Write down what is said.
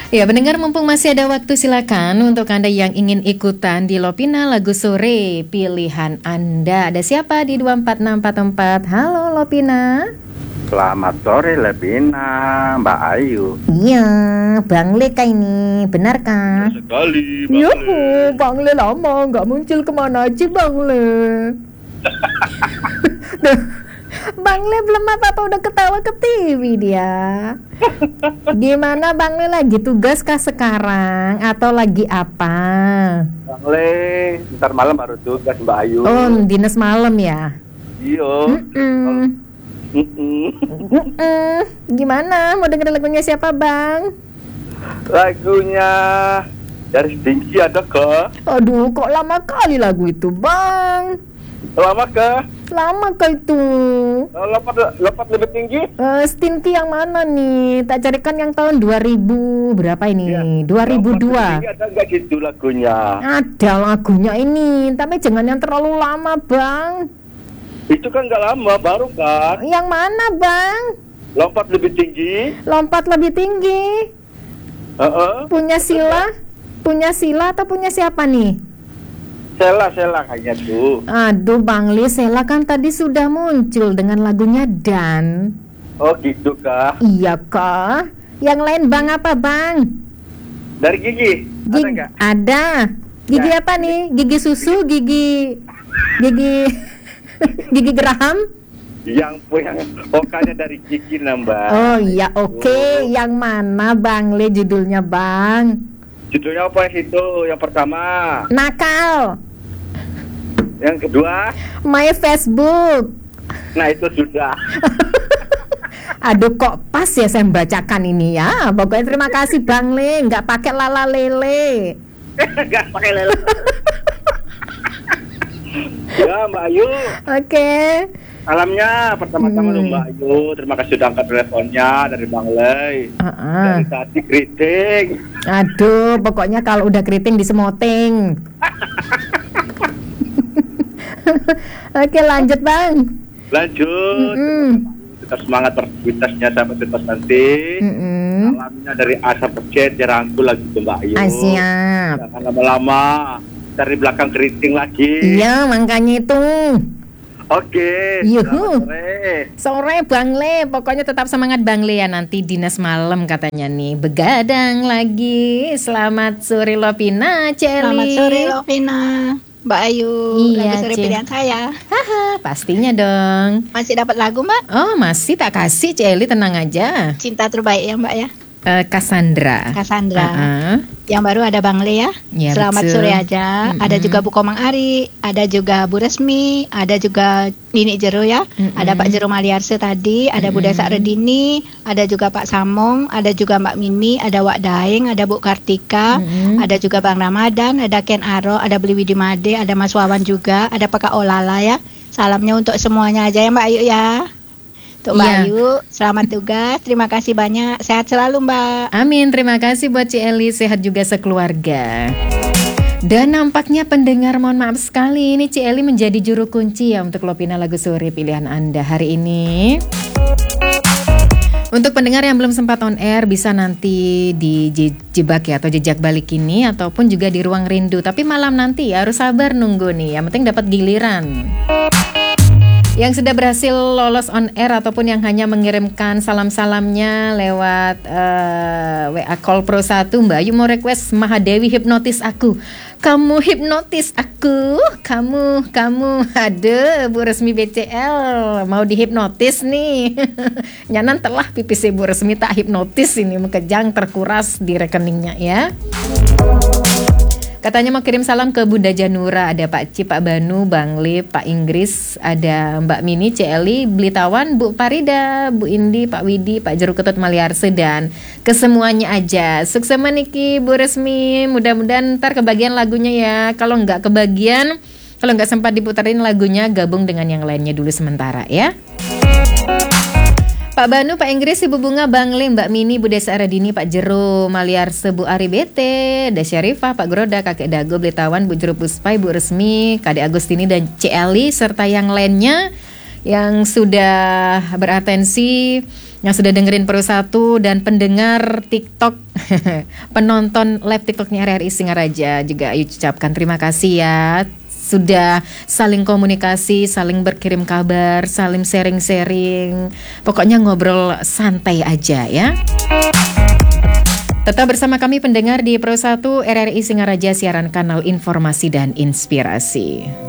Ya, pendengar, mumpung masih ada waktu, silakan untuk Anda yang ingin ikutan di Lopina Lagu Sore pilihan Anda. Ada siapa di 24644? Halo Lopina. Selamat sore Lebina, Mbak Ayu. Iya, Bang Leka ini, benar kan? Sekali, Bang Yuhu, Bang Le lama nggak muncul, kemana aja Bang Le? Bang Le belum apa-apa udah ketawa ke TV dia. Gimana Bang Le, lagi tugas kah sekarang atau lagi apa? Bang Le, ntar malam baru tugas Mbak Ayu. Oh, dinas malam ya? Iya. Gimana? Mau dengerin lagunya siapa Bang? Lagunya dari Stinky ada ke? Aduh, kok lama kali lagu itu Bang? Lama ke? Lama kah itu? Lompat lebih tinggi? Stinky yang mana nih? Tak carikan yang tahun 2000 berapa ini? Ya. 2002. Ada nggak gitu lagunya? Ada lagunya ini, tapi jangan yang terlalu lama Bang. Itu kan nggak lama, baru kan? Yang mana Bang? Lompat lebih tinggi? Lompat lebih tinggi. Punya Sila? Punya Sila atau punya siapa nih? Sela kayaknya tuh. Aduh Bang Li, Sela kan tadi sudah muncul dengan lagunya Dan. Oh gitu kah? Iya kah? Yang lain Bang apa Bang? Dari Gigi? Ada nggak? Ada. Gigi Ya. apa nih? Gigi susu, gigi gigi geraham? Yang vokalnya dari Gigi nambah. Oh iya, oke. Yang mana Bang Le judulnya Bang? Judulnya apa itu? Yang pertama. Nakal. Yang kedua. My Facebook. Nah itu sudah. Aduh, kok pas ya saya membacakan ini ya. Pokoknya terima kasih Bang Le, nggak pakai lala lele. Gak pakai lele. Ya Mbak Ayu. Oke. Salamnya pertama-tama dulu Mbak Ayu. Terima kasih sudah angkat teleponnya dari Bang Le. Dari tadi keriting. Aduh, pokoknya kalau udah keriting disemoting. Oke, lanjut Bang. Lanjut. Tetap semangat beraktivitasnya sampai tuntas nanti. Salamnya dari Asa Pecet, dirangkul lagi tuh Mbak Ayu. Siap. Jangan lama-lama. Dari belakang keriting lagi. Iya, makanya itu. Oke. Yuhu. Sore. Sore Bang Le, pokoknya tetap semangat Bang Le ya, nanti dinas malam katanya nih. Begadang lagi. Selamat sore Lopina, Celi. Selamat sore Lovina, Mbak Ayu. Iya, Lagu sore Ce. pilihan saya. Haha, pastinya dong. Masih dapat lagu Mbak? Oh, masih tak kasih Celi, tenang aja. Cinta terbaik ya Mbak ya. Cassandra. Cassandra. Yang baru ada Bang Le ya. Ya, Selamat betul. sore aja. Ada juga Bu Komang Ari, ada juga Bu Resmi, ada juga Nini Jero ya. Ada Pak Jero Maliarse tadi, ada Bu Desa Redini, ada juga Pak Samong, ada juga Mbak Mini, ada Wak Daeng, ada Bu Kartika, ada juga Bang Ramadan, ada Ken Aro, ada Beli Widi Made, ada Mas Wawan juga, ada Pak Olala ya. Salamnya untuk semuanya aja ya Mbak Ayu ya. Untuk Mbak Iya. Ayu, selamat tugas. Terima kasih banyak. Sehat selalu Mbak. Amin, terima kasih buat Celi, sehat juga sekeluarga. Dan nampaknya pendengar, mohon maaf sekali, ini Celi menjadi juru kunci ya untuk Lopina Lagu Sore pilihan Anda hari ini. Untuk pendengar yang belum sempat on air, bisa nanti dijebak ya, atau jejak balik ini, ataupun juga di Ruang Rindu. Tapi malam nanti ya, harus sabar nunggu nih, yang penting dapat giliran. Yang sudah berhasil lolos on air ataupun yang hanya mengirimkan salam-salamnya lewat WA Call Pro 1, Mbak Ayu mau request Mahadewi hipnotis aku. Kamu hipnotis aku, kamu, aduh Bu Resmi BCL mau dihipnotis nih. Nyanan telah pipis Bu Resmi tak hipnotis ini, mekejang terkuras di rekeningnya ya. Katanya mau kirim salam ke Bunda Janura, ada Pak Ci, Pak Banu, Bang Lip, Pak Inggris, ada Mbak Mini, Celi, Blitawan, Bu Parida, Bu Indi, Pak Widi, Pak Jeruk Ketut Maliarse, dan kesemuanya aja. Sukses meniki Bu Resmi, mudah-mudahan ntar kebagian lagunya ya. Kalau nggak kebagian, kalau nggak sempat diputarin lagunya, gabung dengan yang lainnya dulu sementara ya. Pak Banu, Pak Inggris, Ibu Bunga, Bang Lim, Mbak Mini, Bu Desa Aradini, Pak Jero Maliarse, Bu Ari Bete, Dasyarifah, Pak Groda, Kakek Dago, Blitawan, Bu Jero Puspai, Bu Resmi, Kade Agustini, dan Celi, serta yang lainnya yang sudah beratensi yang sudah dengerin Pro 1 dan pendengar TikTok, penonton live TikToknya RRI Singaraja juga Ayu ucapkan terima kasih ya. Sudah saling komunikasi, saling berkirim kabar, saling sharing-sharing. Pokoknya ngobrol santai aja ya. Tetap bersama kami pendengar di Pro 1 RRI Singaraja, siaran kanal informasi dan inspirasi.